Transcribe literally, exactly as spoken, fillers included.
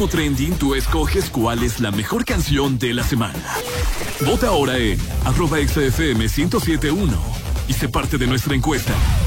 algoritmo trending, tú escoges cuál es la mejor canción de la semana. Vota ahora en arroba X F M ciento siete punto uno y sé parte de nuestra encuesta.